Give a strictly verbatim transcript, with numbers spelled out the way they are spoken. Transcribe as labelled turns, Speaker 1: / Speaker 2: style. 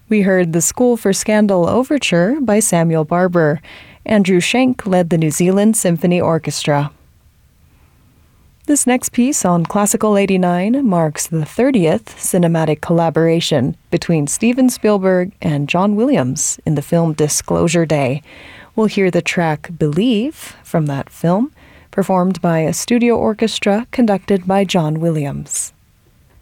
Speaker 1: We heard The School for Scandal Overture by Samuel Barber. Andrew Schenk led the New Zealand Symphony Orchestra. This next piece on Classical eighty-nine marks the thirtieth cinematic collaboration between Steven Spielberg and John Williams in the film Disclosure Day. We'll hear the track Believe from that film, performed by a studio orchestra conducted by John Williams.